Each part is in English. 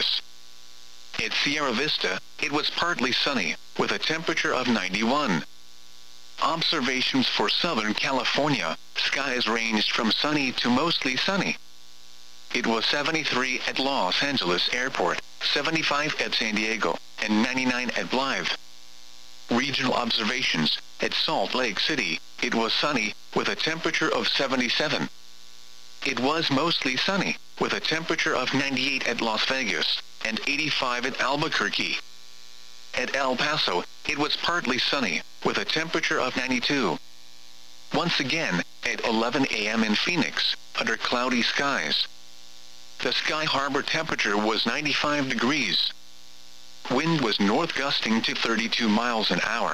At Sierra Vista, it was partly sunny, with a temperature of 91. Observations for Southern California, skies ranged from sunny to mostly sunny. It was 73 at Los Angeles Airport, 75 at San Diego, and 99 at Blythe. Regional observations, at Salt Lake City, it was sunny, with a temperature of 77. It was mostly sunny, with a temperature of 98 at Las Vegas, and 85 at Albuquerque. At El Paso, it was partly sunny, with a temperature of 92. Once again, at 11 a.m. in Phoenix, under cloudy skies. The Sky Harbor temperature was 95 degrees. Wind was north gusting to 32 miles an hour.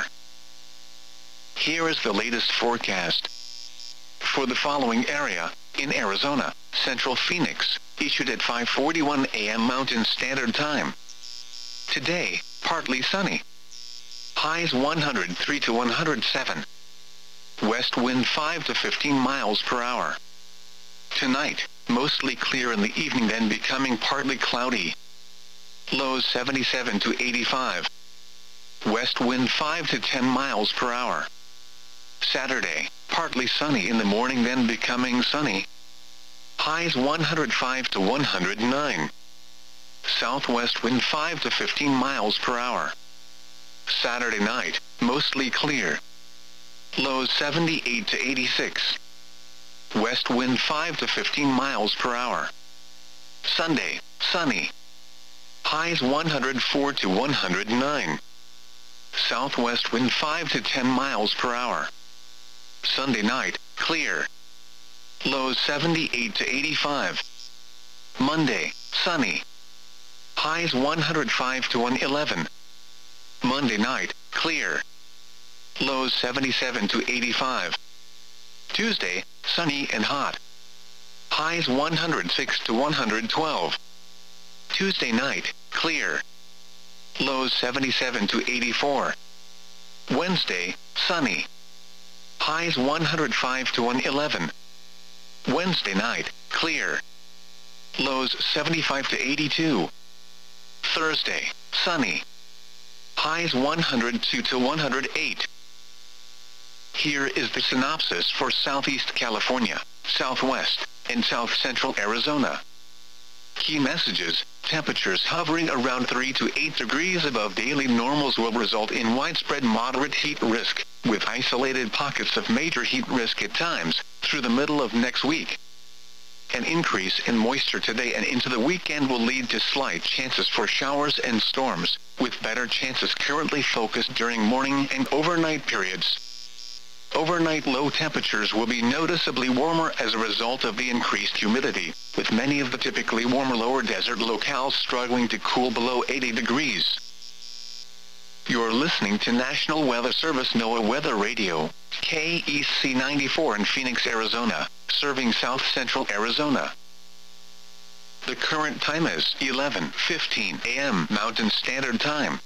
Here is the latest forecast. For the following area, in Arizona, Central Phoenix, issued at 5:41 a.m. Mountain Standard Time. Today, partly sunny. Highs 103 to 107. West wind 5 to 15 miles per hour. Tonight, mostly clear in the evening, then becoming partly cloudy. Lows 77 to 85. West wind 5 to 10 miles per hour. Saturday, partly sunny in the morning, then becoming sunny. Highs 105 to 109. Southwest wind 5 to 15 miles per hour. Saturday night, mostly clear. Lows 78 to 86. West wind 5 to 15 miles per hour. Sunday, sunny. Highs 104 to 109. Southwest wind 5 to 10 miles per hour. Sunday night, clear. Lows 78 to 85. Monday, sunny. Highs 105 to 111. Monday night, clear. Lows 77 to 85. Tuesday, sunny and hot. Highs 106 to 112. Tuesday night, clear. Lows 77 to 84. Wednesday, sunny. Highs 105 to 111. Wednesday night, clear. Lows 75 to 82. Thursday, sunny. Highs 102 to 108. Here is the synopsis for Southeast California, Southwest, and South Central Arizona. Key messages: temperatures hovering around 3 to 8 degrees above daily normals will result in widespread moderate heat risk, with isolated pockets of major heat risk at times, through the middle of next week. An increase in moisture today and into the weekend will lead to slight chances for showers and storms, with better chances currently focused during morning and overnight periods. Overnight low temperatures will be noticeably warmer as a result of the increased humidity, with many of the typically warmer lower desert locales struggling to cool below 80 degrees. You're listening to National Weather Service NOAA Weather Radio, KEC 94 in Phoenix, Arizona, serving South Central Arizona. The current time is 11:15 a.m. Mountain Standard Time.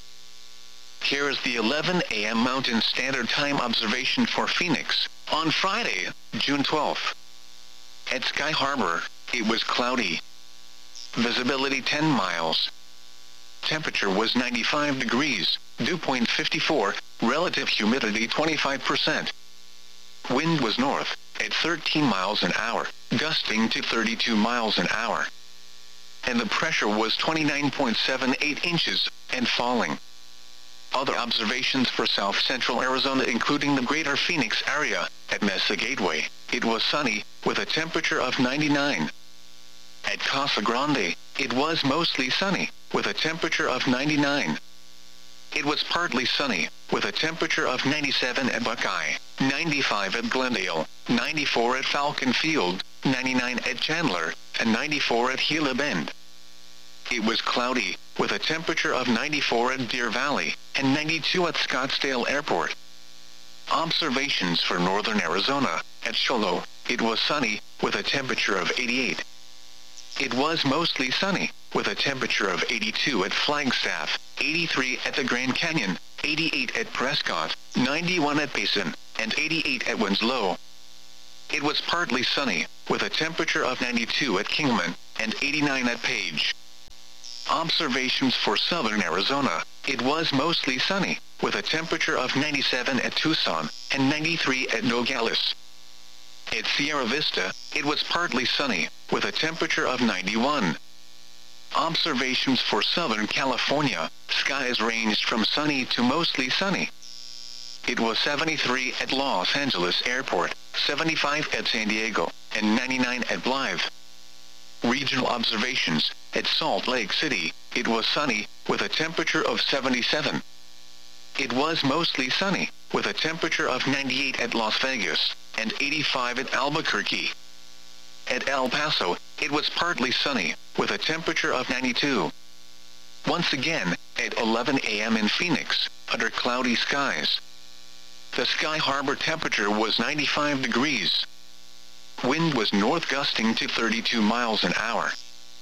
Here is the 11 a.m. Mountain Standard Time observation for Phoenix, on Friday, June 12th. At Sky Harbor, it was cloudy. Visibility 10 miles. Temperature was 95 degrees, dew point 54, relative humidity 25%. Wind was north, at 13 miles an hour, gusting to 32 miles an hour. And the pressure was 29.78 inches, and falling. Other observations for South Central Arizona, including the greater Phoenix area, at Mesa Gateway, it was sunny, with a temperature of 99. At Casa Grande, it was mostly sunny, with a temperature of 99. It was partly sunny, with a temperature of 97 at Buckeye, 95 at Glendale, 94 at Falcon Field, 99 at Chandler, and 94 at Gila Bend. It was cloudy, with a temperature of 94 at Deer Valley, and 92 at Scottsdale Airport. Observations for northern Arizona, at Cholo, it was sunny, with a temperature of 88. It was mostly sunny, with a temperature of 82 at Flagstaff, 83 at the Grand Canyon, 88 at Prescott, 91 at Payson, and 88 at Winslow. It was partly sunny, with a temperature of 92 at Kingman, and 89 at Page. Observations for southern Arizona. It was mostly sunny, with a temperature of 97 at Tucson and 93 at Nogales. At Sierra Vista, it was partly sunny, with a temperature of 91. Observations for Southern California. Skies ranged from sunny to mostly sunny. It was 73 at Los Angeles Airport, 75 at San Diego, and 99 at Blythe. Regional observations. At Salt Lake City, it was sunny, with a temperature of 77. It was mostly sunny, with a temperature of 98 at Las Vegas, and 85 at Albuquerque. At El Paso, it was partly sunny, with a temperature of 92. Once again, at 11 a.m. in Phoenix, under cloudy skies. The Sky Harbor temperature was 95 degrees. Wind was north gusting to 32 miles an hour.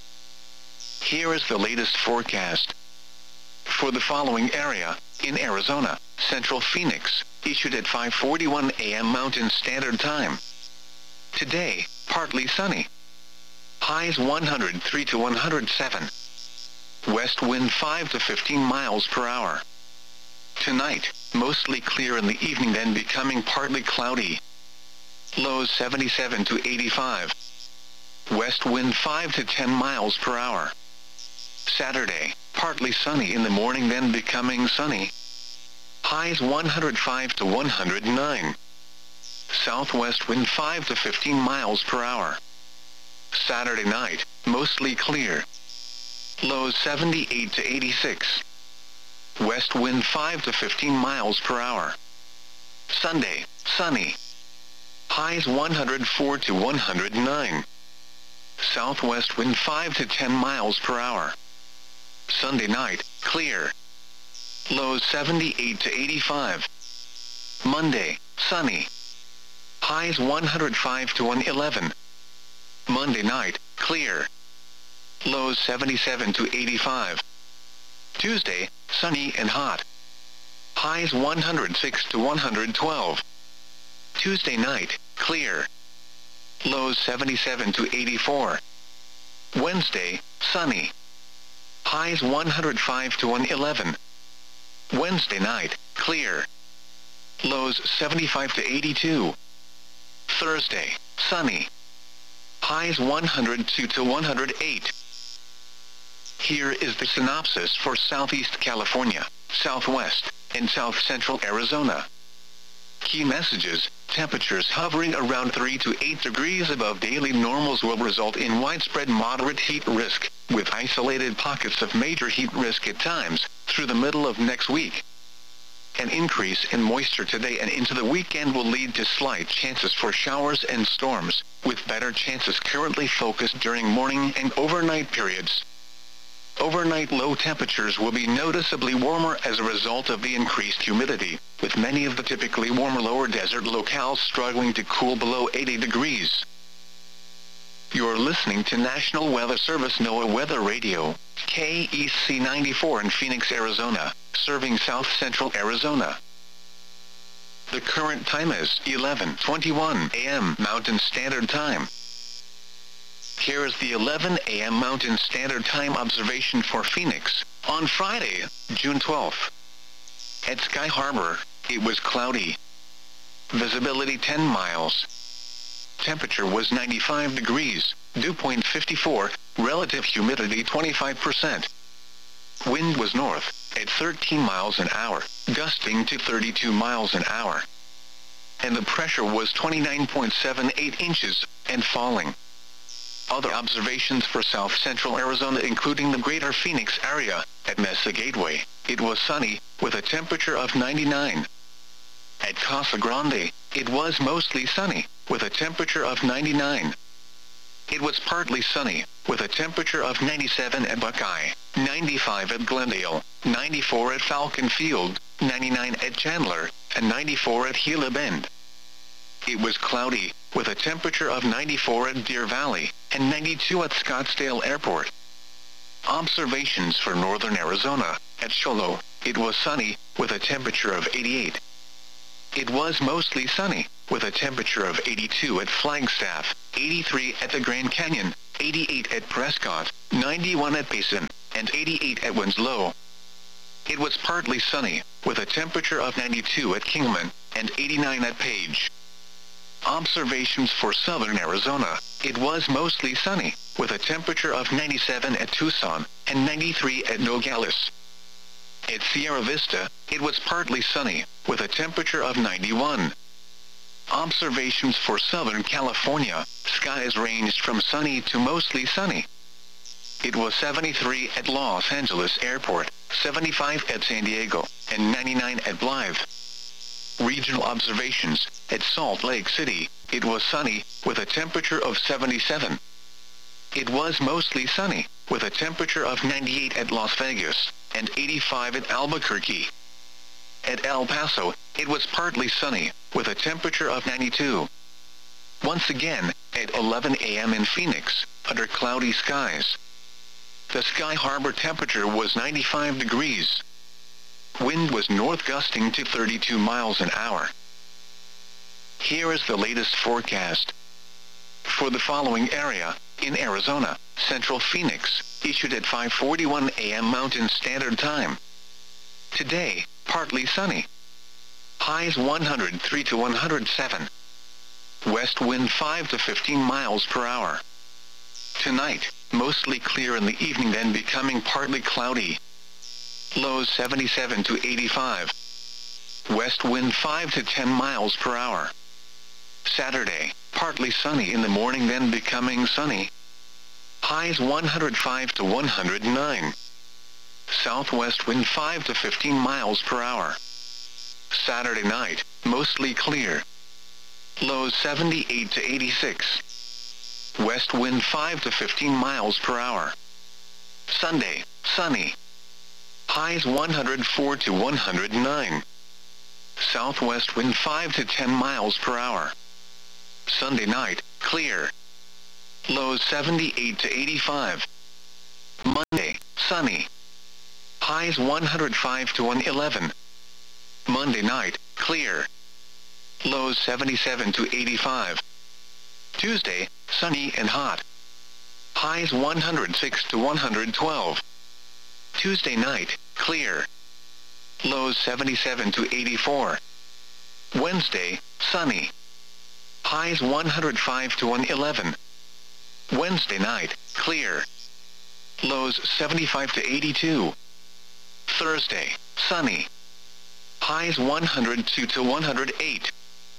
Here is the latest forecast. For the following area, in Arizona, Central Phoenix, issued at 5:41 a.m. Mountain Standard Time. Today, partly sunny. Highs 103 to 107. West wind 5 to 15 miles per hour. Tonight, mostly clear in the evening, then becoming partly cloudy. Lows 77 to 85. West wind 5 to 10 miles per hour. Saturday, partly sunny in the morning, then becoming sunny. Highs 105 to 109. Southwest wind 5 to 15 miles per hour. Saturday night, mostly clear. Lows 78 to 86. West wind 5 to 15 miles per hour. Sunday, sunny. Highs 104 to 109. Southwest wind 5 to 10 miles per hour. Sunday night, clear. Lows 78 to 85. Monday, sunny. Highs 105 to 111. Monday night, clear. Lows 77 to 85. Tuesday, sunny and hot. Highs 106 to 112. Tuesday night, clear. Lows 77 to 84. Wednesday, sunny. Highs 105 to 111. Wednesday night, clear. Lows 75 to 82. Thursday, sunny. Highs 102 to 108. Here is the synopsis for Southeast California, Southwest, and South Central Arizona. Key messages. Temperatures hovering around 3 to 8 degrees above daily normals will result in widespread moderate heat risk, with isolated pockets of major heat risk at times, through the middle of next week. An increase in moisture today and into the weekend will lead to slight chances for showers and storms, with better chances currently focused during morning and overnight periods. Overnight low temperatures will be noticeably warmer as a result of the increased humidity, with many of the typically warmer lower desert locales struggling to cool below 80 degrees. You're listening to National Weather Service NOAA Weather Radio, KEC 94 in Phoenix, Arizona, serving South Central Arizona. The current time is 11:21 a.m. Mountain Standard Time. Here is the 11 a.m. Mountain Standard Time observation for Phoenix, on Friday, June 12th. At Sky Harbor, it was cloudy. Visibility 10 miles. Temperature was 95 degrees, dew point 54, relative humidity 25%. Wind was north, at 13 miles an hour, gusting to 32 miles an hour. And the pressure was 29.78 inches, and falling. Other observations for South Central Arizona including the greater Phoenix area. At Mesa Gateway, it was sunny, with a temperature of 99. At Casa Grande, it was mostly sunny, with a temperature of 99. It was partly sunny, with a temperature of 97 at Buckeye, 95 at Glendale, 94 at Falcon Field, 99 at Chandler, and 94 at Gila Bend. It was cloudy, with a temperature of 94 at Deer Valley, and 92 at Scottsdale Airport. Observations for northern Arizona. At Cholo, it was sunny, with a temperature of 88. It was mostly sunny, with a temperature of 82 at Flagstaff, 83 at the Grand Canyon, 88 at Prescott, 91 at Payson, and 88 at Winslow. It was partly sunny, with a temperature of 92 at Kingman, and 89 at Page. Observations for southern Arizona. It was mostly sunny, with a temperature of 97 at Tucson, and 93 at Nogales. At Sierra Vista, it was partly sunny, with a temperature of 91. Observations for Southern California. Skies ranged from sunny to mostly sunny. It was 73 at Los Angeles Airport, 75 at San Diego, and 99 at Blythe. Regional observations. At Salt Lake City, it was sunny, with a temperature of 77. It was mostly sunny, with a temperature of 98 at Las Vegas, and 85 at Albuquerque. At El Paso, it was partly sunny, with a temperature of 92. Once again, at 11 a.m. in Phoenix, under cloudy skies. The Sky Harbor temperature was 95 degrees. Wind was north gusting to 32 miles an hour. Here is the latest forecast. For the following area, in Arizona, Central Phoenix, issued at 5:41 a.m. Mountain Standard Time. Today, partly sunny. Highs 103 to 107. West wind 5 to 15 miles per hour. Tonight, mostly clear in the evening, then becoming partly cloudy. Lows 77 to 85. West wind 5 to 10 miles per hour. Saturday, partly sunny in the morning, then becoming sunny. Highs 105 to 109. Southwest wind 5 to 15 miles per hour. Saturday night, mostly clear. Lows 78 to 86. West wind 5 to 15 miles per hour. Sunday, sunny. Highs 104 to 109. Southwest wind 5 to 10 miles per hour. Sunday night, clear. Lows 78 to 85. Monday, sunny. Highs 105 to 111. Monday night, clear. Lows 77 to 85. Tuesday, sunny and hot. Highs 106 to 112. Tuesday night, clear. Lows 77 to 84. Wednesday, sunny. Highs 105 to 111. Wednesday night, clear. Lows 75 to 82. Thursday, sunny. Highs 102 to 108.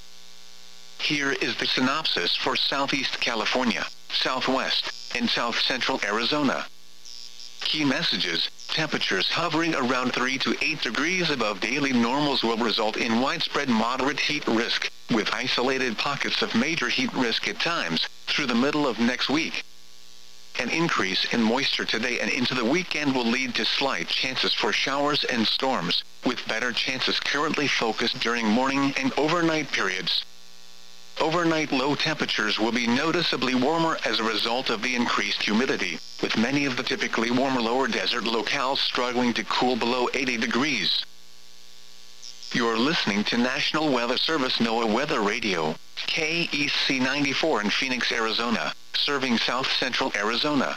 Here is the synopsis for Southeast California, Southwest, and South Central Arizona. Key messages. Temperatures hovering around 3 to 8 degrees above daily normals will result in widespread moderate heat risk, with isolated pockets of major heat risk at times, through the middle of next week. An increase in moisture today and into the weekend will lead to slight chances for showers and storms, with better chances currently focused during morning and overnight periods. Overnight low temperatures will be noticeably warmer as a result of the increased humidity, with many of the typically warmer lower desert locales struggling to cool below 80 degrees. You're listening to National Weather Service NOAA Weather Radio, KEC 94 in Phoenix, Arizona, serving South Central Arizona.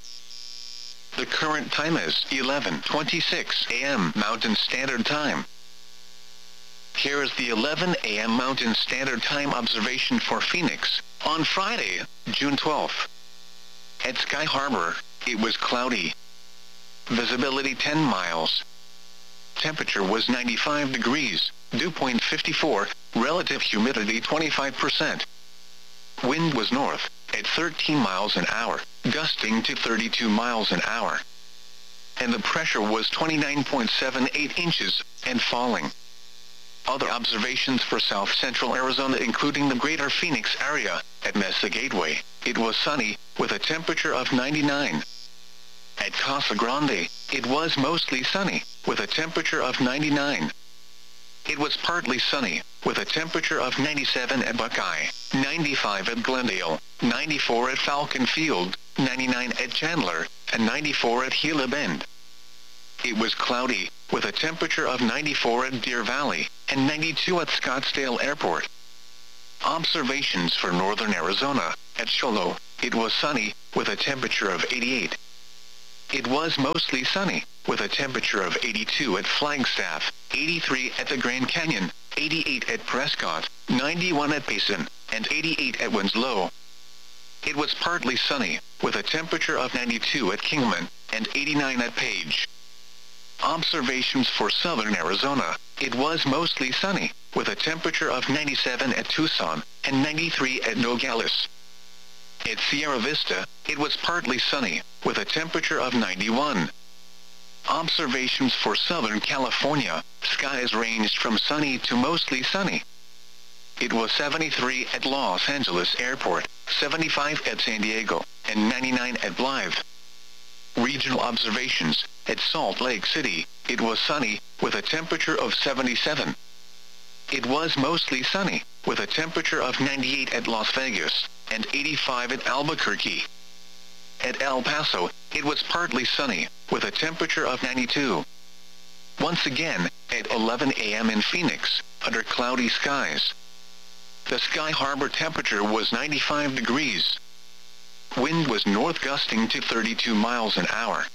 The current time is 11:26 a.m. Mountain Standard Time. Here is the 11 a.m. Mountain Standard Time observation for Phoenix, on Friday, June 12th. At Sky Harbor, it was cloudy. Visibility 10 miles. Temperature was 95 degrees, dew point 54, relative humidity 25%. Wind was north, at 13 miles an hour, gusting to 32 miles an hour. And the pressure was 29.78 inches, and falling. Other observations for South Central Arizona, including the greater Phoenix area. At Mesa Gateway, it was sunny, with a temperature of 99. At Casa Grande, it was mostly sunny, with a temperature of 99. It was partly sunny, with a temperature of 97 at Buckeye, 95 at Glendale, 94 at Falcon Field, 99 at Chandler, and 94 at Gila Bend. It was cloudy, with a temperature of 94 at Deer Valley, and 92 at Scottsdale Airport. Observations for northern Arizona. At Cholo, it was sunny, with a temperature of 88. it was mostly sunny, with a temperature of 82 at Flagstaff, 83 at the Grand Canyon, 88 at Prescott, 91 at Payson, and 88 at Winslow. It was partly sunny, with a temperature of 92 at Kingman, and 89 at Page. Observations for southern Arizona, it was mostly sunny, with a temperature of 97 at Tucson, and 93 at Nogales. At Sierra Vista, it was partly sunny, with a temperature of 91. Observations for Southern California, skies ranged from sunny to mostly sunny. It was 73 at Los Angeles Airport, 75 at San Diego, and 99 at Blythe. Regional observations, at Salt Lake City, it was sunny, with a temperature of 77. It was mostly sunny, with a temperature of 98 at Las Vegas, and 85 at Albuquerque. At El Paso, it was partly sunny, with a temperature of 92. Once again, at 11 a.m. in Phoenix, under cloudy skies. The Sky Harbor temperature was 95 degrees. Wind was north gusting to 32 miles an hour.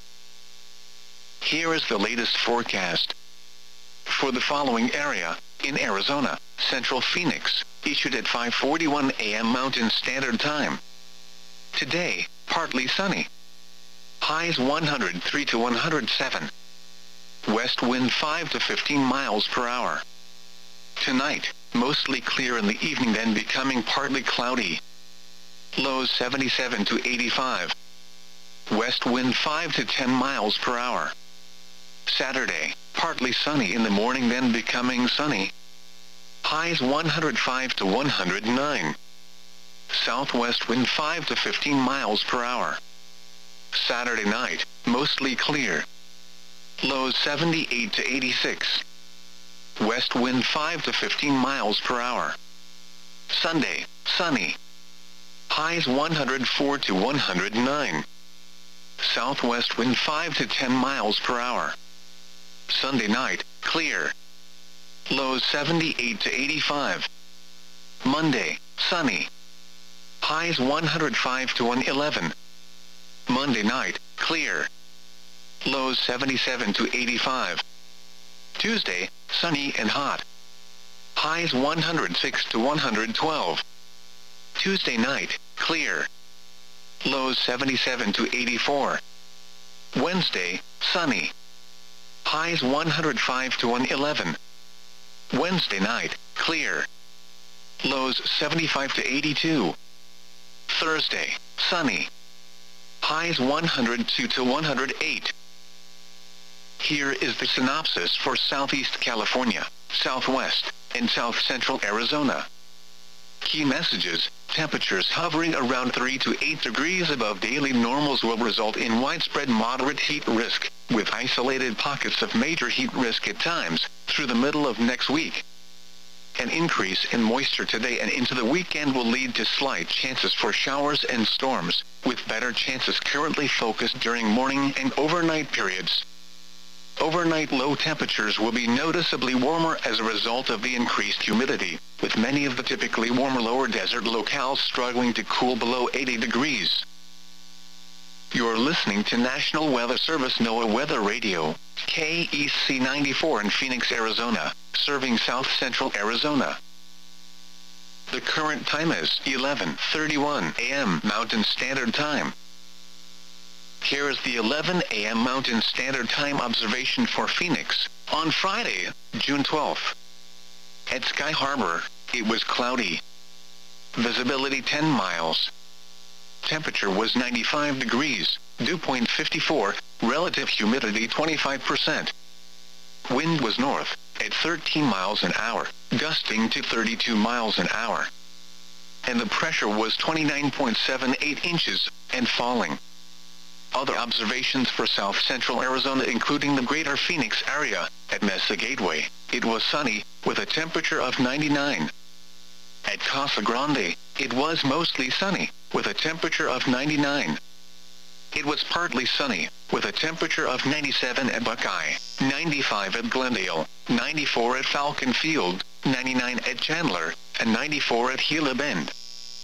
Here is the latest forecast. For the following area, in Arizona, Central Phoenix, issued at 5:41 a.m. Mountain Standard Time. Today, partly sunny. Highs 103 to 107. West wind 5 to 15 miles per hour. Tonight, mostly clear in the evening, then becoming partly cloudy. Lows 77 to 85. West wind 5 to 10 miles per hour. Saturday, partly sunny in the morning, then becoming sunny. Highs 105 to 109. Southwest wind 5 to 15 miles per hour. Saturday night, mostly clear. Lows 78 to 86. West wind 5 to 15 miles per hour. Sunday, sunny. Highs 104 to 109. Southwest wind 5 to 10 miles per hour. Sunday night, clear. Lows 78 to 85. Monday, sunny. Highs 105 to 111. Monday night, clear. Lows 77 to 85. Tuesday, sunny and hot. Highs 106 to 112. Tuesday night, clear. Lows 77 to 84. Wednesday, sunny. Highs 105 to 111. Wednesday night, clear. Lows 75 to 82. Thursday, sunny. Highs 102 to 108. Here is the synopsis for Southeast California, Southwest, and South Central Arizona. Key messages: temperatures hovering around 3 to 8 degrees above daily normals will result in widespread moderate heat risk, with isolated pockets of major heat risk at times, through the middle of next week. An increase in moisture today and into the weekend will lead to slight chances for showers and storms, with better chances currently focused during morning and overnight periods. Overnight low temperatures will be noticeably warmer as a result of the increased humidity, with many of the typically warmer lower desert locales struggling to cool below 80 degrees. You're listening to National Weather Service NOAA Weather Radio, KEC 94 in Phoenix, Arizona, serving South Central Arizona. The current time is 11:31 a.m. Mountain Standard Time. Here is the 11 a.m. Mountain Standard Time observation for Phoenix, on Friday, June 12th. At Sky Harbor, it was cloudy. Visibility 10 miles. Temperature was 95 degrees, dew point 54, relative humidity 25%. Wind was north, at 13 miles an hour, gusting to 32 miles an hour. And the pressure was 29.78 inches, and falling. Other observations for South Central Arizona, including the greater Phoenix area, at Mesa Gateway, it was sunny, with a temperature of 99. At Casa Grande, it was mostly sunny, with a temperature of 99. It was partly sunny, with a temperature of 97 at Buckeye, 95 at Glendale, 94 at Falcon Field, 99 at Chandler, and 94 at Gila Bend.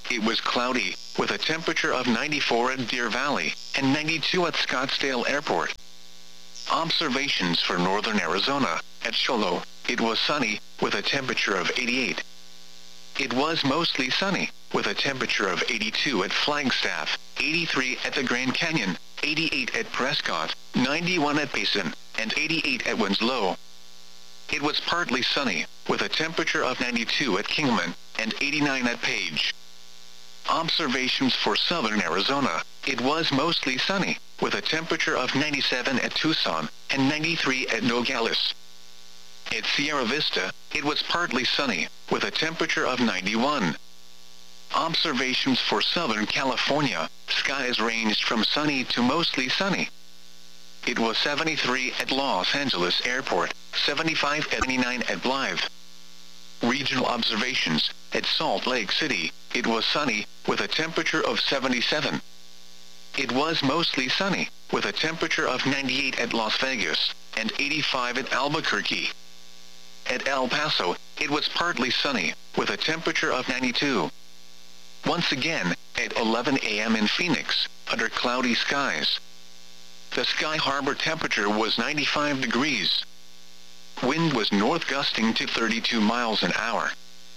it was cloudy, with a temperature of 94 at Deer Valley, and 92 at Scottsdale Airport. Observations for northern Arizona. At Cholo, it was sunny, with a temperature of 88. It was mostly sunny, with a temperature of 82 at Flagstaff, 83 at the Grand Canyon, 88 at Prescott, 91 at Payson, and 88 at Winslow. It was partly sunny, with a temperature of 92 at Kingman, and 89 at Page. Observations for southern Arizona. It was mostly sunny, with a temperature of 97 at Tucson, and 93 at Nogales. At Sierra Vista, it was partly sunny, with a temperature of 91. Observations for Southern California. Skies ranged from sunny to mostly sunny. It was 73 at Los Angeles Airport, 75 at 99 at Blythe. Regional observations. At Salt Lake City, it was sunny, with a temperature of 77. It was mostly sunny, with a temperature of 98 at Las Vegas, and 85 at Albuquerque. At El Paso, it was partly sunny, with a temperature of 92. Once again, at 11 a.m. in Phoenix, under cloudy skies. The Sky Harbor temperature was 95 degrees. Wind was north gusting to 32 miles an hour.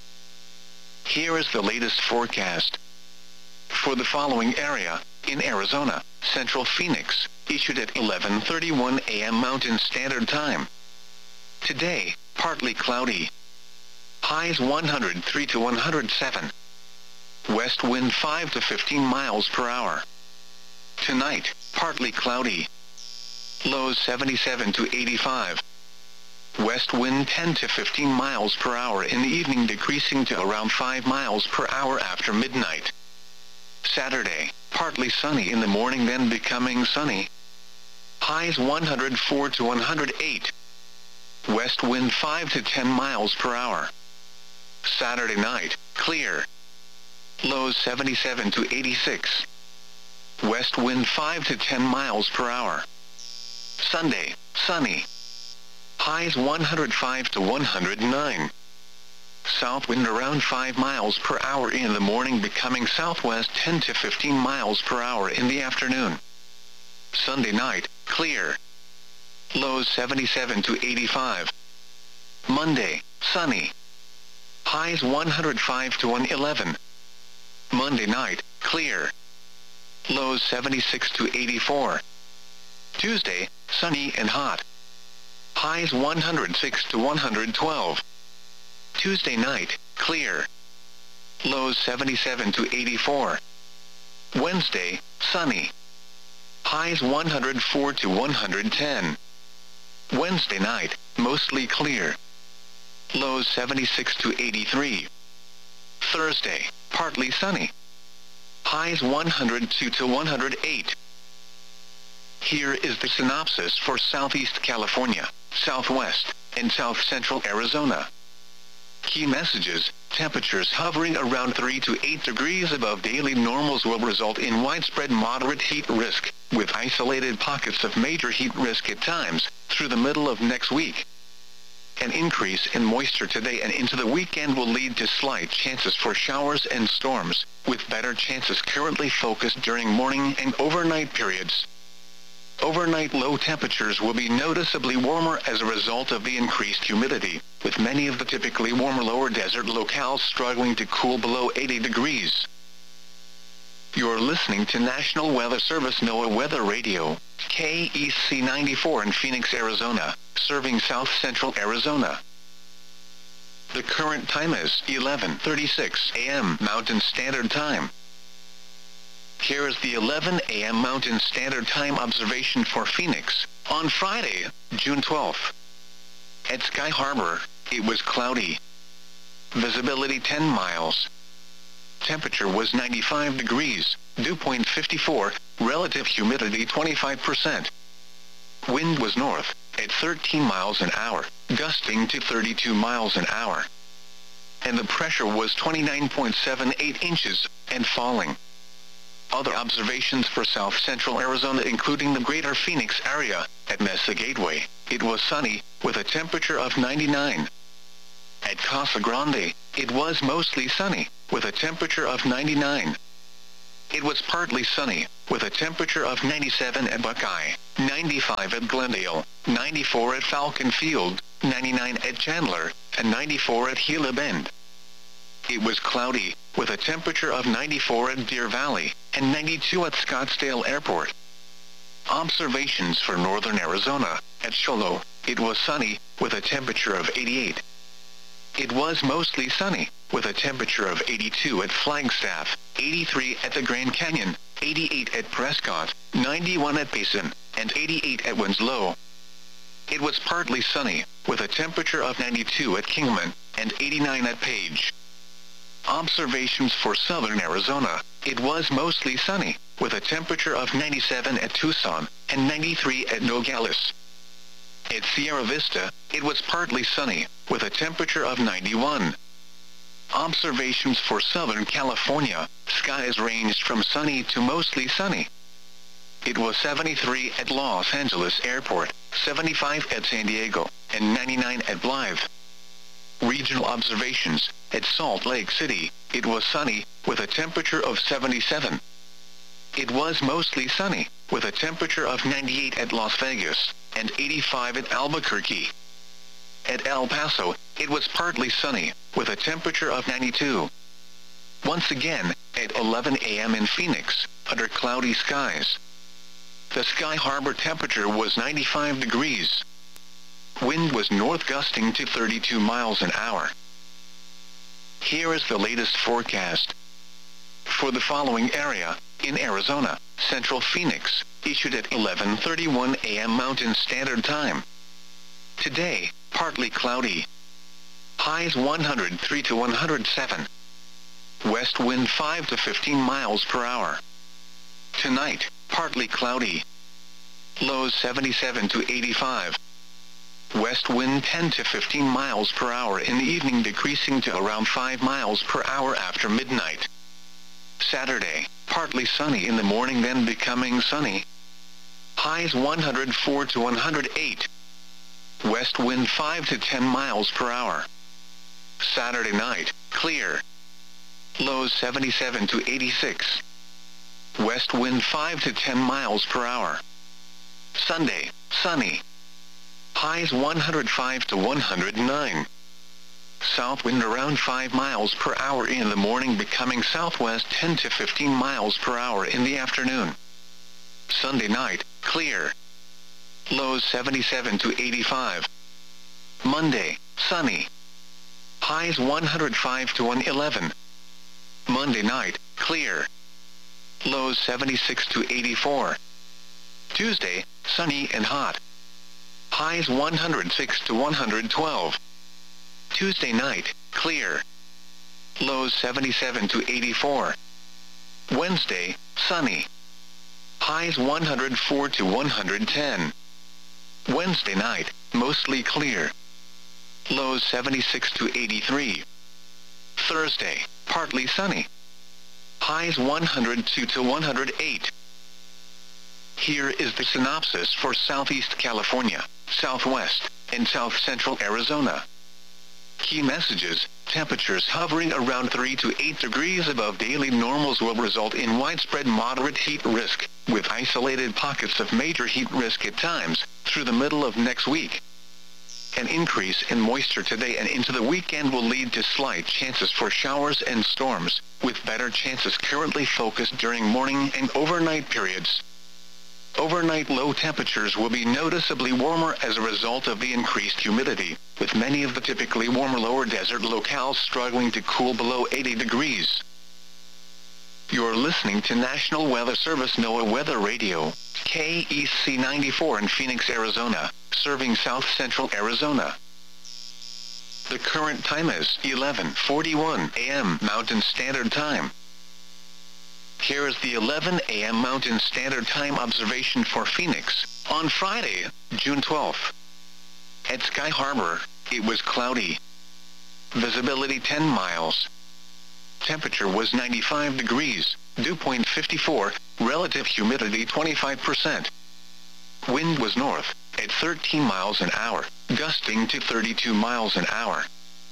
Here is the latest forecast. For the following area, in Arizona, Central Phoenix, issued at 11:31 a.m. Mountain Standard Time. Today, partly cloudy. Highs 103 to 107. West wind 5 to 15 miles per hour. Tonight, partly cloudy. Lows 77 to 85. West wind 10 to 15 miles per hour in the evening, decreasing to around 5 miles per hour after midnight. Saturday, partly sunny in the morning, then becoming sunny. Highs 104 to 108. West wind 5 to 10 miles per hour. Saturday night, clear. Lows 77 to 86. West wind 5 to 10 miles per hour. Sunday, sunny. Highs 105 to 109. South wind around 5 miles per hour in the morning, becoming southwest 10 to 15 miles per hour in the afternoon. Sunday night, clear. Lows 77 to 85. Monday, sunny. Highs 105 to 111. Monday night, clear. Lows 76 to 84. Tuesday, sunny and hot. Highs 106 to 112. Tuesday night, clear. Lows 77 to 84. Wednesday, sunny. Highs 104 to 110. Wednesday night, mostly clear. Lows 76 to 83. Thursday, partly sunny. Highs 102 to 108. Here is the synopsis for Southeast California, Southwest, and South Central Arizona. Key messages: temperatures hovering around 3 to 8 degrees above daily normals will result in widespread moderate heat risk, with isolated pockets of major heat risk at times, through the middle of next week. An increase in moisture today and into the weekend will lead to slight chances for showers and storms, with better chances currently focused during morning and overnight periods. Overnight low temperatures will be noticeably warmer as a result of the increased humidity, with many of the typically warmer lower desert locales struggling to cool below 80 degrees. You're listening to National Weather Service NOAA Weather Radio, KEC 94 in Phoenix, Arizona, serving South Central Arizona. The current time is 11:36 a.m. Mountain Standard Time. Here is the 11 a.m. Mountain Standard Time observation for Phoenix, on Friday, June 12th. At Sky Harbor, it was cloudy. Visibility 10 miles. Temperature was 95 degrees, dew point 54, relative humidity 25%. Wind was north, at 13 miles an hour, gusting to 32 miles an hour. And the pressure was 29.78 inches, and falling. Other observations for South Central Arizona, including the greater Phoenix area. At Mesa Gateway, it was sunny, with a temperature of 99. At Casa Grande, it was mostly sunny, with a temperature of 99. It was partly sunny, with a temperature of 97 at Buckeye, 95 at Glendale, 94 at Falcon Field, 99 at Chandler, and 94 at Gila Bend. It was cloudy, with a temperature of 94 at Deer Valley, and 92 at Scottsdale Airport. Observations for northern Arizona. At Sholo, it was sunny, with a temperature of 88. It was mostly sunny, with a temperature of 82 at Flagstaff, 83 at the Grand Canyon, 88 at Prescott, 91 at Payson, and 88 at Winslow. It was partly sunny, with a temperature of 92 at Kingman, and 89 at Page. Observations for southern Arizona. It was mostly sunny, with a temperature of 97 at Tucson, and 93 at Nogales. At Sierra Vista, it was partly sunny, with a temperature of 91. Observations for Southern California. Skies ranged from sunny to mostly sunny. It was 73 at Los Angeles Airport, 75 at San Diego, and 99 at Blythe. Regional observations. At Salt Lake City, it was sunny, with a temperature of 77. It was mostly sunny, with a temperature of 98 at Las Vegas, and 85 at Albuquerque. At El Paso, it was partly sunny, with a temperature of 92. Once again, at 11 a.m. in Phoenix, under cloudy skies. The Sky Harbor temperature was 95 degrees. Wind was north gusting to 32 miles an hour. Here is the latest forecast. For the following area, in Arizona, Central Phoenix, issued at 11:31 a.m. Mountain Standard Time. Today, partly cloudy. Highs 103 to 107. West wind 5 to 15 miles per hour. Tonight, partly cloudy. Lows 77 to 85. West wind 10 to 15 miles per hour in the evening, decreasing to around 5 miles per hour after midnight. Saturday, partly sunny in the morning, then becoming sunny. Highs 104 to 108. West wind 5 to 10 miles per hour. Saturday night, clear. Lows 77 to 86. West wind 5 to 10 miles per hour. Sunday, sunny. Highs 105 to 109. South wind around 5 miles per hour in the morning, becoming southwest 10 to 15 miles per hour in the afternoon. Sunday night, clear. Lows 77 to 85. Monday, sunny. Highs 105 to 111. Monday night, clear. Lows 76 to 84. Tuesday, sunny and hot. Highs 106 to 112. Tuesday night, clear. Lows 77 to 84. Wednesday, sunny. Highs 104 to 110. Wednesday night, mostly clear. Lows 76 to 83. Thursday, partly sunny. Highs 102 to 108. Here is the synopsis for Southeast California, Southwest, and South Central Arizona. Key messages: temperatures hovering around 3 to 8 degrees above daily normals will result in widespread moderate heat risk, with isolated pockets of major heat risk at times, through the middle of next week. An increase in moisture today and into the weekend will lead to slight chances for showers and storms, with better chances currently focused during morning and overnight periods. Overnight low temperatures will be noticeably warmer as a result of the increased humidity, with many of the typically warmer lower desert locales struggling to cool below 80 degrees. You're listening to National Weather Service NOAA Weather Radio, KEC 94 in Phoenix, Arizona, serving South Central Arizona. The current time is 11:41 a.m. Mountain Standard Time. Here is the 11 a.m. Mountain Standard Time observation for Phoenix, on Friday, June 12th. At Sky Harbor, it was cloudy. Visibility 10 miles. Temperature was 95 degrees, dew point 54, relative humidity 25%. Wind was north, at 13 miles an hour, gusting to 32 miles an hour.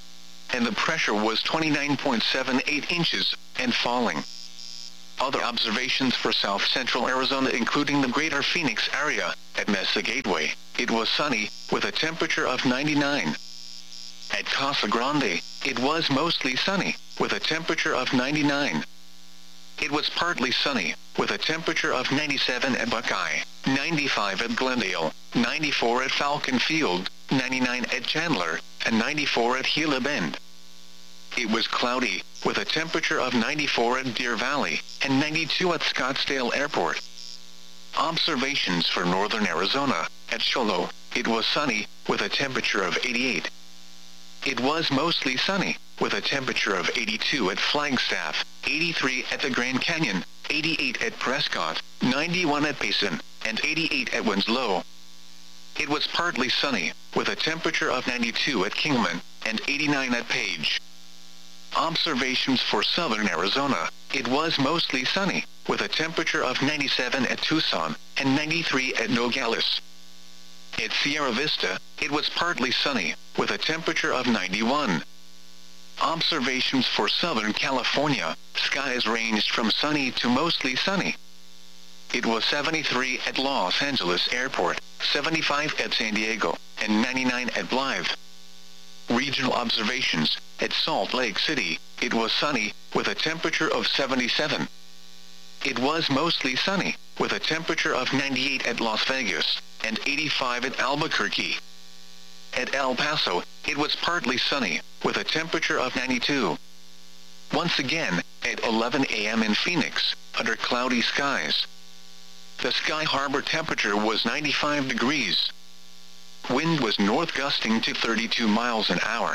and the pressure was 29.78 inches, and falling. Other observations for south-central Arizona including the greater Phoenix area. At Mesa Gateway, it was sunny, with a temperature of 99. At Casa Grande, it was mostly sunny, with a temperature of 99. It was partly sunny, with a temperature of 97 at Buckeye, 95 at Glendale, 94 at Falcon Field, 99 at Chandler, and 94 at Gila Bend. It was cloudy, with a temperature of 94 at Deer Valley, and 92 at Scottsdale Airport. Observations for northern Arizona. At Cholo, it was sunny, with a temperature of 88. It was mostly sunny, with a temperature of 82 at Flagstaff, 83 at the Grand Canyon, 88 at Prescott, 91 at Payson, and 88 at Winslow. It was partly sunny, with a temperature of 92 at Kingman, and 89 at Page. Observations for southern Arizona. It was mostly sunny, with a temperature of 97 at Tucson, and 93 at Nogales. At Sierra Vista, it was partly sunny, with a temperature of 91. Observations for Southern California. Skies ranged from sunny to mostly sunny. It was 73 at Los Angeles Airport, 75 at San Diego, and 99 at Blythe. Regional observations. At Salt Lake City, it was sunny, with a temperature of 77. It was mostly sunny, with a temperature of 98 at Las Vegas, and 85 at Albuquerque. At El Paso, it was partly sunny, with a temperature of 92. Once again, at 11 a.m. in Phoenix, under cloudy skies. The Sky Harbor temperature was 95 degrees. Wind was north gusting to 32 miles an hour.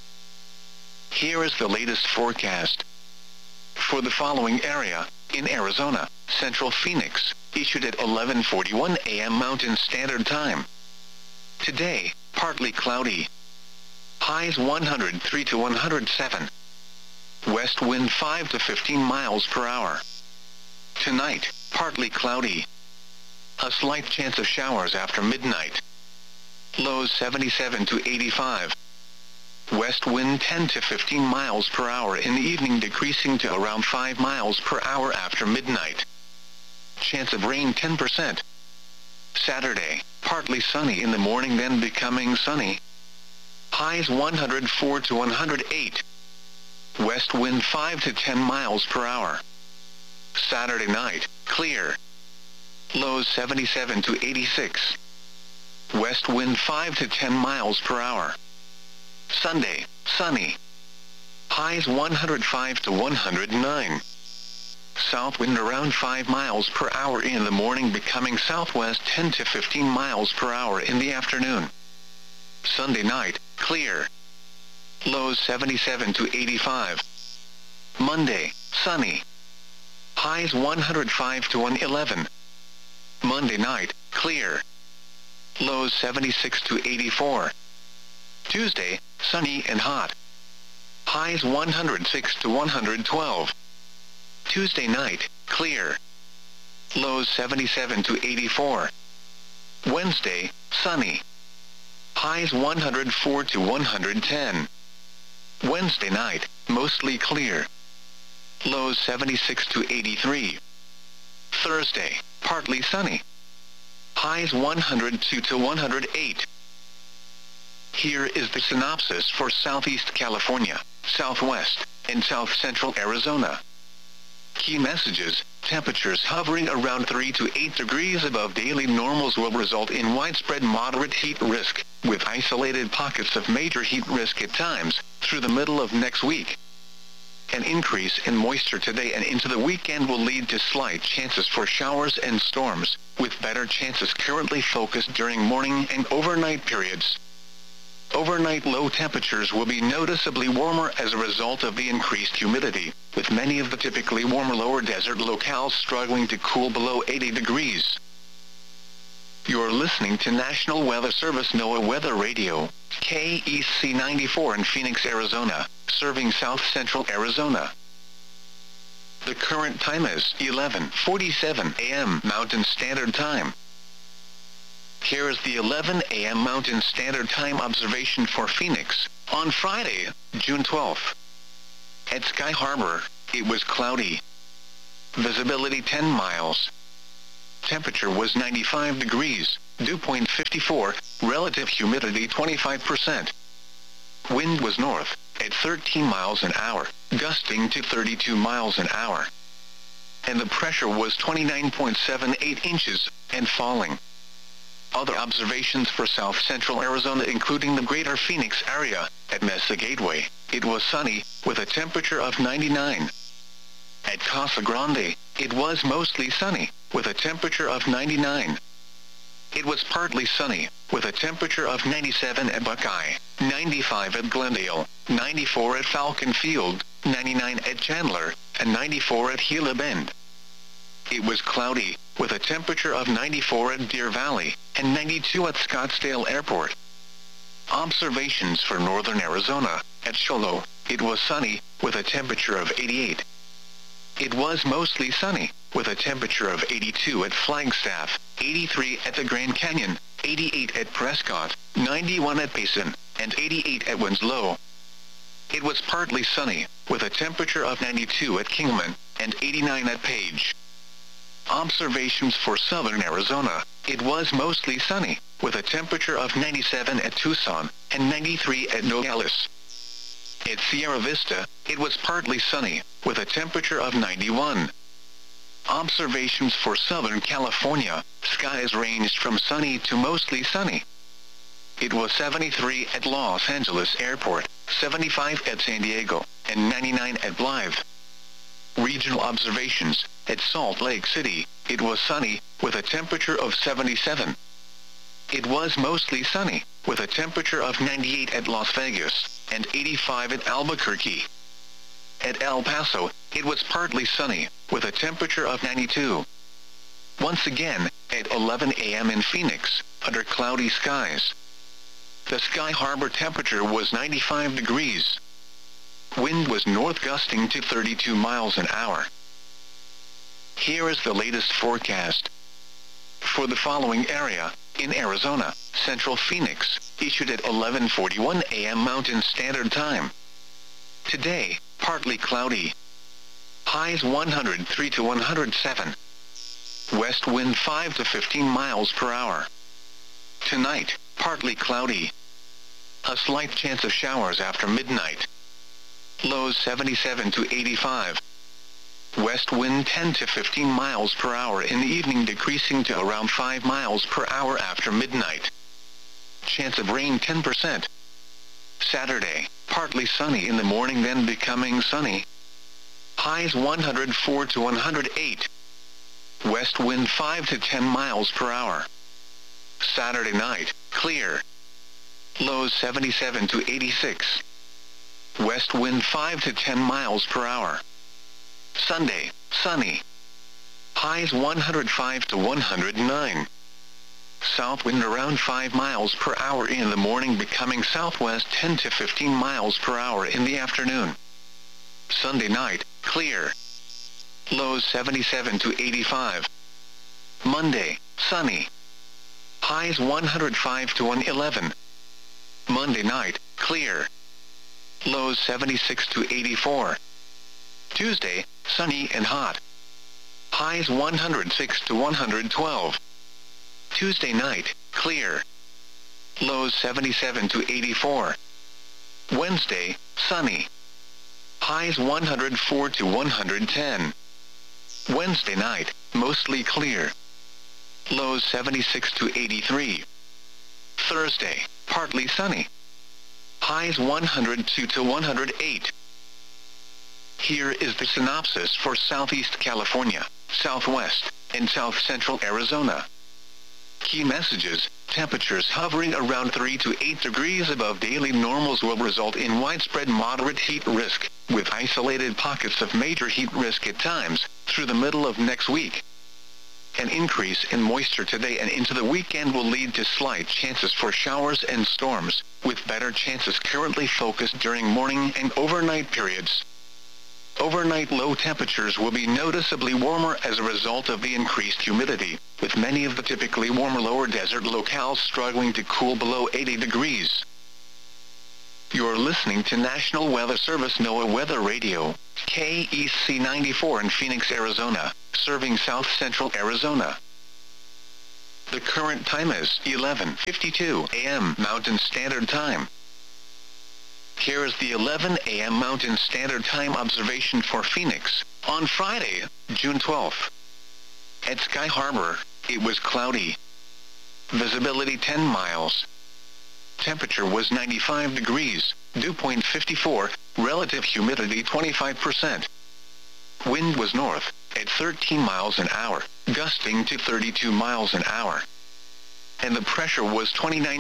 Here is the latest forecast. For the following area, in Arizona, Central Phoenix, issued at 11:41 a.m. Mountain Standard Time. Today, partly cloudy. Highs 103 to 107. West wind 5 to 15 miles per hour. Tonight, partly cloudy. A slight chance of showers after midnight. Lows 77 to 85. West wind 10 to 15 miles per hour in the evening, decreasing to around 5 miles per hour after midnight. Chance of rain 10%. Saturday, partly sunny in the morning, then becoming sunny. Highs 104 to 108. West wind 5 to 10 miles per hour. Saturday night, clear. Lows 77 to 86. West wind 5 to 10 miles per hour. Sunday, sunny. Highs 105 to 109. South wind around 5 miles per hour in the morning, becoming southwest 10 to 15 miles per hour in the afternoon. Sunday night, clear. Lows 77 to 85. Monday, sunny. Highs 105 to 111. Monday night, clear. Lows 76 to 84. Tuesday, sunny and hot. Highs 106 to 112. Tuesday night, clear. Lows 77 to 84. Wednesday, sunny. Highs 104 to 110. Wednesday night, mostly clear. Lows 76 to 83. Thursday, partly sunny. Highs 102 to 108. Here is the synopsis for Southeast California, Southwest, and South Central Arizona. Key messages: temperatures hovering around 3 to 8 degrees above daily normals will result in widespread moderate heat risk, with isolated pockets of major heat risk at times, through the middle of next week. An increase in moisture today and into the weekend will lead to slight chances for showers and storms, with better chances currently focused during morning and overnight periods. Overnight low temperatures will be noticeably warmer as a result of the increased humidity, with many of the typically warmer lower desert locales struggling to cool below 80 degrees. You're listening to National Weather Service NOAA Weather Radio, KEC 94 in Phoenix, Arizona, serving South Central Arizona. The current time is 11:47 a.m. Mountain Standard Time. Here is the 11 a.m. Mountain Standard Time observation for Phoenix, on Friday, June 12. At Sky Harbor, it was cloudy. Visibility 10 miles. Temperature was 95 degrees, dew point 54, relative humidity 25%. Wind was north, at 13 miles an hour, gusting to 32 miles an hour. And the pressure was 29.78 inches, and falling. Other observations for south central Arizona including the greater Phoenix area, at Mesa Gateway, it was sunny, with a temperature of 99. At Casa Grande, it was mostly sunny, with a temperature of 99. It was partly sunny, with a temperature of 97 at Buckeye, 95 at Glendale, 94 at Falcon Field, 99 at Chandler, and 94 at Gila Bend. It was cloudy, with a temperature of 94 at Deer Valley, and 92 at Scottsdale Airport. Observations for northern Arizona, at Cholo, it was sunny, with a temperature of 88. It was mostly sunny, with a temperature of 82 at Flagstaff, 83 at the Grand Canyon, 88 at Prescott, 91 at Payson, and 88 at Winslow. It was partly sunny, with a temperature of 92 at Kingman, and 89 at Page. Observations for southern Arizona, it was mostly sunny, with a temperature of 97 at Tucson, and 93 at Nogales. At Sierra Vista, it was partly sunny, with a temperature of 91. Observations for Southern California, skies ranged from sunny to mostly sunny. It was 73 at Los Angeles Airport, 75 at San Diego, and 99 at Blythe. Regional observations, at Salt Lake City, it was sunny, with a temperature of 77. It was mostly sunny, with a temperature of 98 at Las Vegas, and 85 at Albuquerque. At El Paso, it was partly sunny, with a temperature of 92. Once again, at 11 a.m. in Phoenix, under cloudy skies. The Sky Harbor temperature was 95 degrees. Wind was north gusting to 32 miles an hour. Here is the latest forecast. For the following area, in Arizona, Central Phoenix, issued at 11:41 a.m. Mountain Standard Time. Today, partly cloudy. Highs 103 to 107. West wind 5 to 15 miles per hour. Tonight, partly cloudy. A slight chance of showers after midnight. Lows 77 to 85. West wind 10 to 15 miles per hour in the evening, decreasing to around 5 miles per hour after midnight. Chance of rain 10%. Saturday, partly sunny in the morning then becoming sunny. Highs 104 to 108. West wind 5 to 10 miles per hour. Saturday night, clear. Lows 77 to 86. West wind 5 to 10 miles per hour. Sunday, sunny. Highs 105 to 109. South wind around 5 miles per hour in the morning, becoming southwest 10 to 15 miles per hour in the afternoon. Sunday night, clear. Lows 77 to 85. Monday, sunny. Highs 105 to 111. Monday night, clear. Lows 76 to 84. Tuesday, sunny and hot. Highs 106 to 112. Tuesday night, clear. Lows 77 to 84. Wednesday, sunny. Highs 104 to 110. Wednesday night, mostly clear. Lows 76 to 83. Thursday, partly sunny. Highs 102 to 108. Here is the synopsis for Southeast California, Southwest, and South Central Arizona. Key messages: temperatures hovering around 3 to 8 degrees above daily normals will result in widespread moderate heat risk, with isolated pockets of major heat risk at times, through the middle of next week. An increase in moisture today and into the weekend will lead to slight chances for showers and storms, with better chances currently focused during morning and overnight periods. Overnight low temperatures will be noticeably warmer as a result of the increased humidity, with many of the typically warmer lower desert locales struggling to cool below 80 degrees. You're listening to National Weather Service NOAA Weather Radio, KEC 94 in Phoenix, Arizona, serving south central Arizona. The current time is 11:52 a.m. Mountain Standard Time. Here is the 11 a.m. Mountain Standard Time observation for Phoenix, on Friday, June 12th. At Sky Harbor, it was cloudy. Visibility 10 miles. Temperature was 95 degrees, dew point 54, relative humidity 25%. Wind was north, at 13 miles an hour, gusting to 32 miles an hour. And the pressure was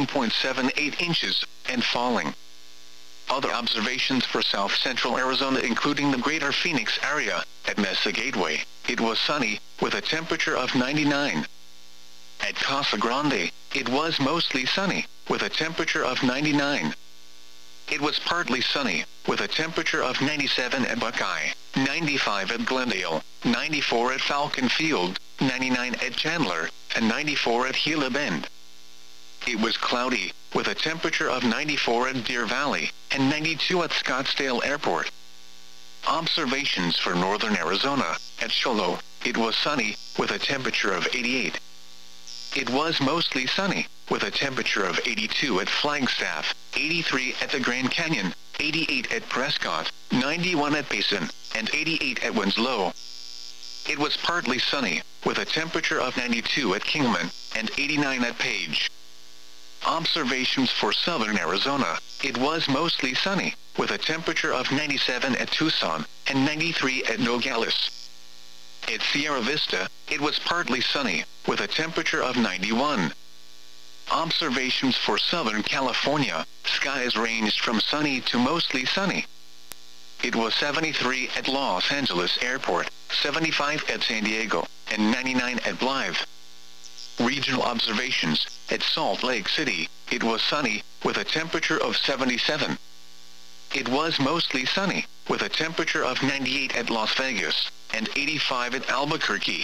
29.78 inches, and falling. Other observations for south central Arizona including the greater Phoenix area, at Mesa Gateway, it was sunny, with a temperature of 99. At Casa Grande, it was mostly sunny, with a temperature of 99. It was partly sunny, with a temperature of 97 at Buckeye, 95 at Glendale, 94 at Falcon Field, 99 at Chandler, and 94 at Gila Bend. It was cloudy, with a temperature of 94 at Deer Valley, and 92 at Scottsdale Airport. Observations for northern Arizona, at Sholo, it was sunny, with a temperature of 88. It was mostly sunny, with a temperature of 82 at Flagstaff, 83 at the Grand Canyon, 88 at Prescott, 91 at Payson, and 88 at Winslow. It was partly sunny, with a temperature of 92 at Kingman, and 89 at Page. Observations for southern Arizona, it was mostly sunny, with a temperature of 97 at Tucson, and 93 at Nogales. At Sierra Vista, it was partly sunny, with a temperature of 91. Observations for Southern California, skies ranged from sunny to mostly sunny. It was 73 at Los Angeles Airport, 75 at San Diego, and 99 at Blythe. Regional observations, at Salt Lake City, it was sunny, with a temperature of 77. It was mostly sunny, with a temperature of 98 at Las Vegas, and 85 at Albuquerque.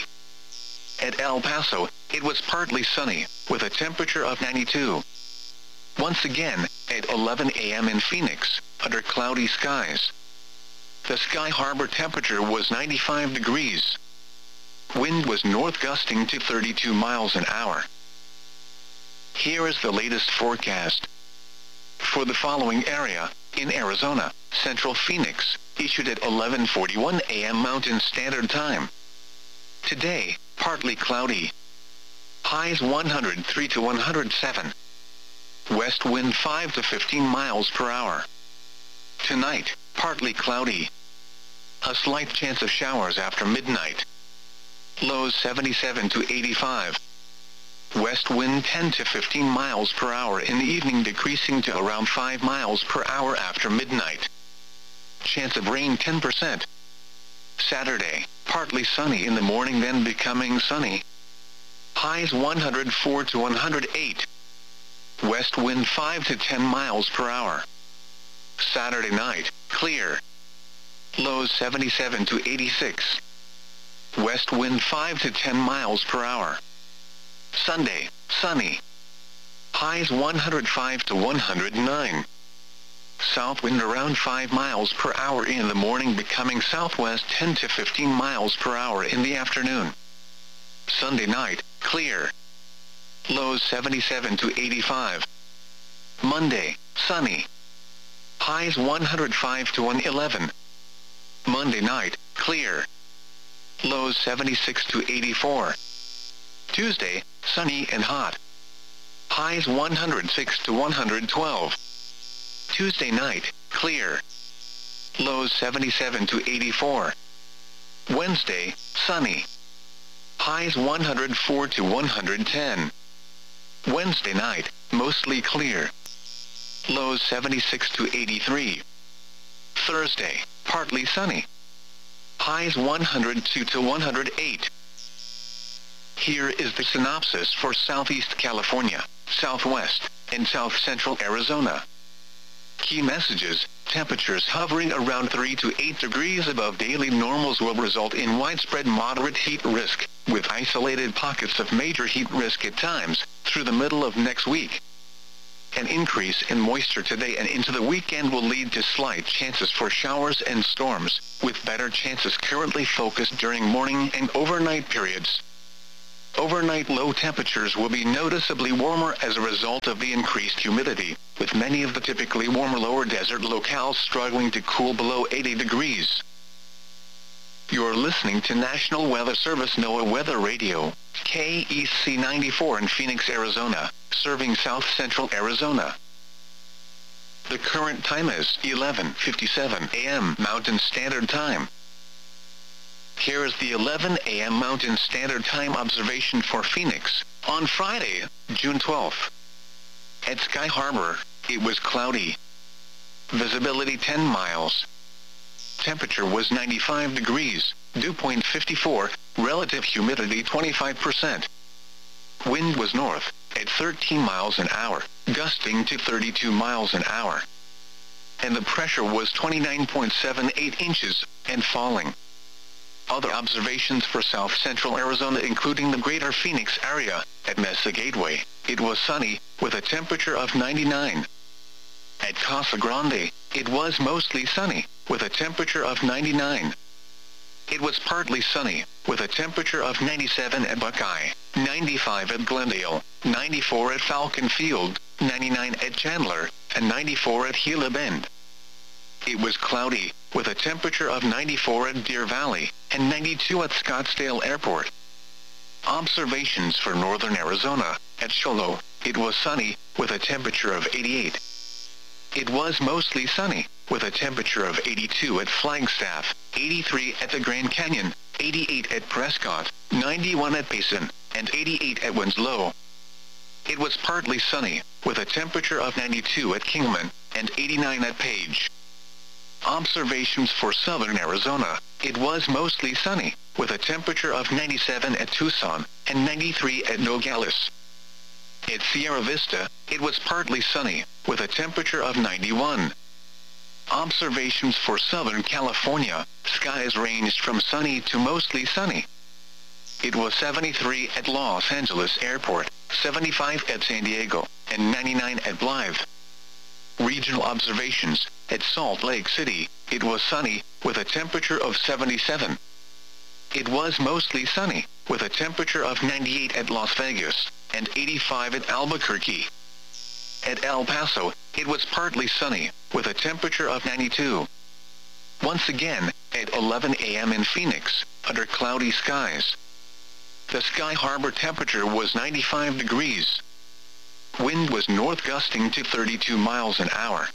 At El Paso, it was partly sunny, with a temperature of 92. Once again, at 11 a.m. in Phoenix, under cloudy skies. The Sky Harbor temperature was 95 degrees. Wind was north gusting to 32 miles an hour. Here is the latest forecast. For the following area, in Arizona, Central Phoenix, issued at 11:41 a.m. Mountain Standard Time. Today, partly cloudy. Highs 103 to 107. West wind 5 to 15 miles per hour. Tonight, partly cloudy. A slight chance of showers after midnight. Lows 77 to 85. West wind 10 to 15 miles per hour in the evening, decreasing to around 5 miles per hour after midnight. Chance of rain 10%. Saturday, partly sunny in the morning then becoming sunny. Highs 104 to 108. West wind 5 to 10 miles per hour. Saturday night, clear. Lows 77 to 86. West wind 5 to 10 miles per hour. Sunday, sunny. Highs 105 to 109. South wind around 5 miles per hour in the morning, becoming southwest 10 to 15 miles per hour in the afternoon. Sunday night, clear. Lows 77 to 85. Monday, sunny. Highs 105 to 111. Monday night, clear. Lows 76 to 84. Tuesday, sunny and hot. Highs 106 to 112. Tuesday night, clear. Lows 77 to 84. Wednesday, sunny. Highs 104 to 110. Wednesday night, mostly clear. Lows 76 to 83. Thursday, partly sunny. Highs 102 to 108. Here is the synopsis for Southeast California, Southwest, and South Central Arizona. Key messages: temperatures hovering around 3 to 8 degrees above daily normals will result in widespread moderate heat risk, with isolated pockets of major heat risk at times, through the middle of next week. An increase in moisture today and into the weekend will lead to slight chances for showers and storms, with better chances currently focused during morning and overnight periods. Overnight low temperatures will be noticeably warmer as a result of the increased humidity, with many of the typically warmer lower desert locales struggling to cool below 80 degrees. You're listening to National Weather Service NOAA Weather Radio, KEC 94 in Phoenix, Arizona, serving south-central Arizona. The current time is 11:57 a.m. Mountain Standard Time. Here is the 11 a.m. Mountain Standard Time observation for Phoenix, on Friday, June 12th. At Sky Harbor, it was cloudy. Visibility 10 miles. Temperature was 95 degrees, dew point 54, relative humidity 25%. Wind was north, at 13 miles an hour, gusting to 32 miles an hour. And the pressure was 29.78 inches, and falling. Other observations for south-central Arizona including the greater Phoenix area, at Mesa Gateway, it was sunny, with a temperature of 99. At Casa Grande, it was mostly sunny, with a temperature of 99. It was partly sunny, with a temperature of 97 at Buckeye, 95 at Glendale, 94 at Falcon Field, 99 at Chandler, and 94 at Gila Bend. It was cloudy, with a temperature of 94 at Deer Valley, and 92 at Scottsdale Airport. Observations for northern Arizona, at Sholo, it was sunny, with a temperature of 88. It was mostly sunny, with a temperature of 82 at Flagstaff, 83 at the Grand Canyon, 88 at Prescott, 91 at Payson, and 88 at Winslow. It was partly sunny, with a temperature of 92 at Kingman, and 89 at Page. Observations for southern Arizona, it was mostly sunny, with a temperature of 97 at Tucson, and 93 at Nogales. At Sierra Vista, it was partly sunny, with a temperature of 91. Observations for Southern California, skies ranged from sunny to mostly sunny. It was 73 at Los Angeles Airport, 75 at San Diego, and 99 at Blythe. Regional observations, at Salt Lake City, it was sunny, with a temperature of 77. It was mostly sunny, with a temperature of 98 at Las Vegas, and 85 at Albuquerque. At El Paso, it was partly sunny, with a temperature of 92. Once again, at 11 a.m. in Phoenix, under cloudy skies. The Sky Harbor temperature was 95 degrees. Wind was north gusting to 32 miles an hour.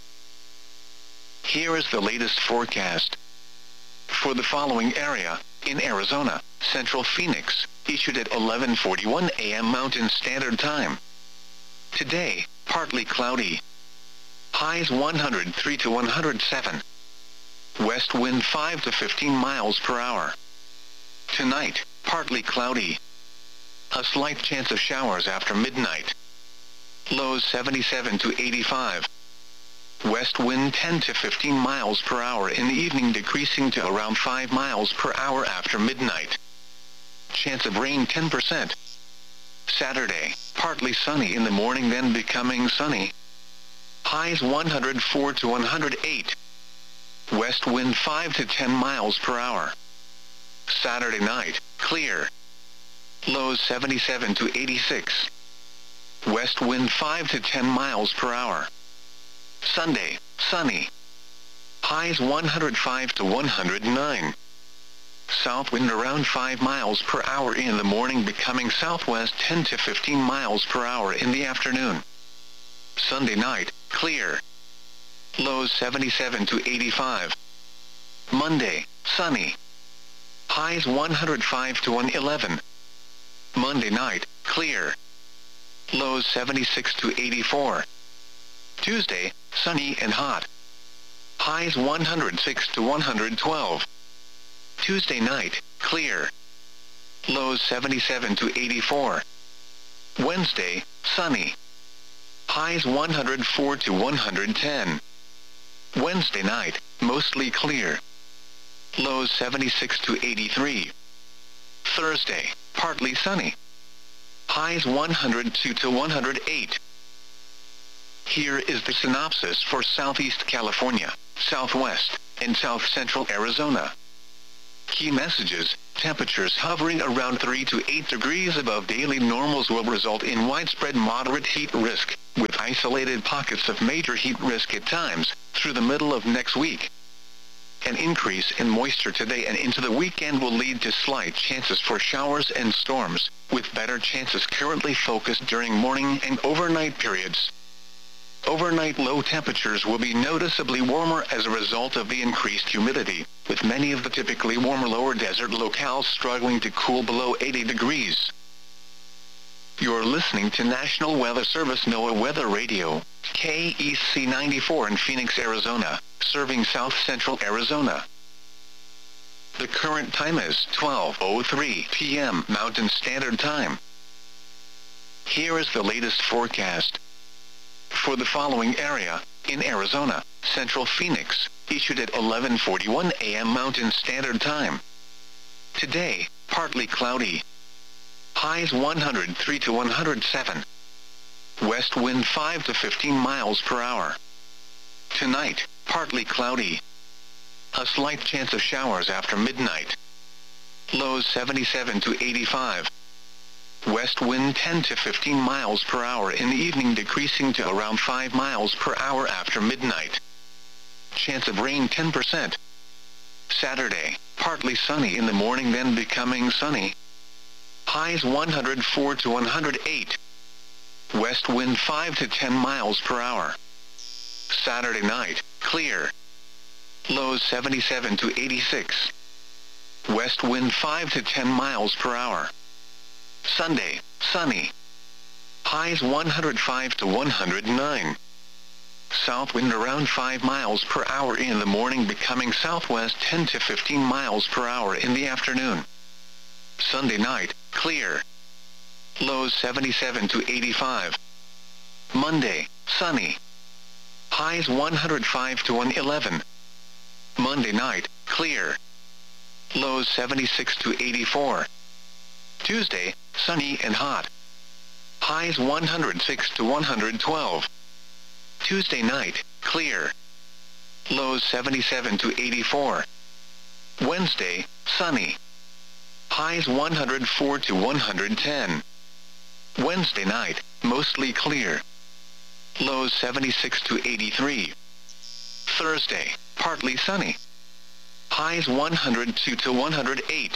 Here is the latest forecast. For the following area, in Arizona, Central Phoenix, issued at 11:41 a.m. Mountain Standard Time. Today, partly cloudy. Highs 103 to 107. West wind 5 to 15 miles per hour. Tonight, partly cloudy. A slight chance of showers after midnight. Lows 77 to 85. West wind 10 to 15 miles per hour in the evening, decreasing to around 5 miles per hour after midnight. Chance of rain 10%. Saturday, partly sunny in the morning, then becoming sunny. Highs 104 to 108. West wind 5 to 10 miles per hour. Saturday night, clear. Lows 77 to 86. West wind 5 to 10 miles per hour. Sunday, sunny. Highs 105 to 109. South wind around 5 miles per hour in the morning, becoming southwest 10 to 15 miles per hour in the afternoon. Sunday night, clear. Lows 77 to 85. Monday, sunny. Highs 105 to 111. Monday night, clear. Lows 76 to 84. Tuesday, sunny and hot. Highs 106 to 112. Tuesday night, clear. Lows 77 to 84. Wednesday, sunny. Highs 104 to 110. Wednesday night, mostly clear. Lows 76 to 83. Thursday, partly sunny. Highs 102 to 108. Here is the synopsis for Southeast California, Southwest, and South Central Arizona. Key messages: temperatures hovering around 3 to 8 degrees above daily normals will result in widespread moderate heat risk, with isolated pockets of major heat risk at times, through the middle of next week. An increase in moisture today and into the weekend will lead to slight chances for showers and storms, with better chances currently focused during morning and overnight periods. Overnight low temperatures will be noticeably warmer as a result of the increased humidity, with many of the typically warmer lower desert locales struggling to cool below 80 degrees. You're listening to National Weather Service NOAA Weather Radio, KEC 94 in Phoenix, Arizona, serving South Central Arizona. The current time is 12:03 p.m. Mountain Standard Time. Here is the latest forecast. For the following area, in Arizona, Central Phoenix, issued at 11:41 a.m. Mountain Standard Time. Today, partly cloudy. Highs 103 to 107. West wind 5 to 15 miles per hour. Tonight, partly cloudy. A slight chance of showers after midnight. Lows 77 to 85. West wind 10 to 15 miles per hour in the evening, decreasing to around 5 miles per hour after midnight. Chance of rain 10%. Saturday, partly sunny in the morning, then becoming sunny. Highs 104 to 108. West wind 5 to 10 miles per hour. Saturday night, clear. Lows 77 to 86. West wind 5 to 10 miles per hour. Sunday, sunny. Highs 105 to 109. South wind around 5 miles per hour in the morning, becoming southwest 10 to 15 miles per hour in the afternoon. Sunday night, clear. Lows 77 to 85. Monday, sunny. Highs 105 to 111. Monday night, clear. Lows 76 to 84. Tuesday, sunny and hot. Highs 106 to 112. Tuesday night, clear. Lows 77 to 84. Wednesday, sunny. Highs 104 to 110. Wednesday night, mostly clear. Lows 76 to 83. Thursday, partly sunny. Highs 102 to 108.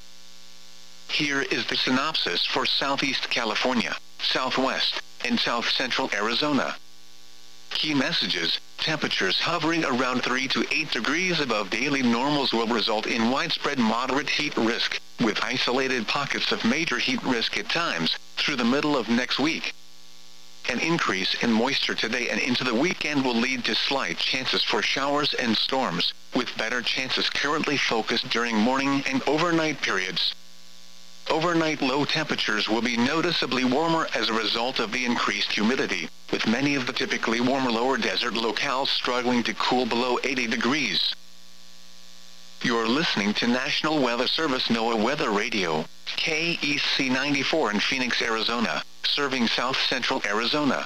Here is the synopsis for Southeast California, Southwest, and South Central Arizona. Key messages: temperatures hovering around 3 to 8 degrees above daily normals will result in widespread moderate heat risk, with isolated pockets of major heat risk at times, through the middle of next week. An increase in moisture today and into the weekend will lead to slight chances for showers and storms, with better chances currently focused during morning and overnight periods. Overnight low temperatures will be noticeably warmer as a result of the increased humidity, with many of the typically warmer lower desert locales struggling to cool below 80 degrees. You're listening to National Weather Service NOAA Weather Radio, KEC 94 in Phoenix, Arizona, serving South Central Arizona.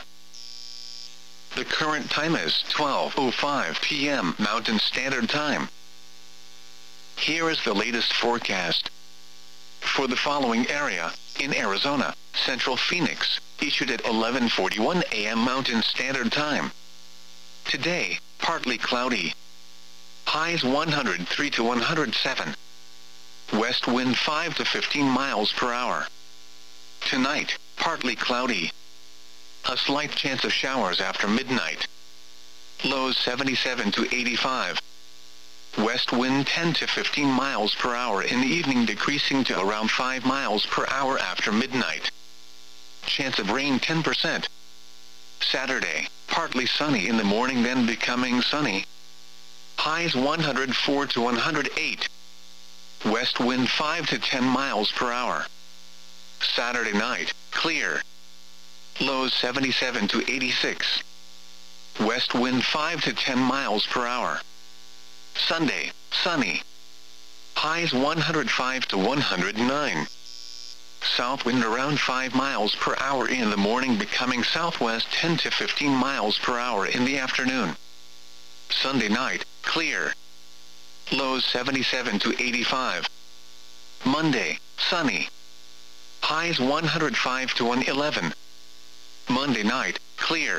The current time is 12:05 p.m. Mountain Standard Time. Here is the latest forecast. For the following area, in Arizona, Central Phoenix, issued at 11:41 a.m. Mountain Standard Time. Today, partly cloudy. Highs 103 to 107. West wind 5 to 15 miles per hour. Tonight, partly cloudy. A slight chance of showers after midnight. Lows 77 to 85. West wind 10 to 15 miles per hour in the evening, decreasing to around 5 miles per hour after midnight. Chance of rain 10%. Saturday, partly sunny in the morning, then becoming sunny. Highs 104 to 108. West wind 5 to 10 miles per hour. Saturday night, clear. Lows 77 to 86. West wind 5 to 10 miles per hour. Sunday, sunny. Highs 105 to 109. south wind around 5 miles per hour in the morning, becoming southwest 10 to 15 miles per hour in the afternoon. Sunday night, clear. Lows 77 to 85. Monday, sunny. Highs 105 to 111. Monday night, clear.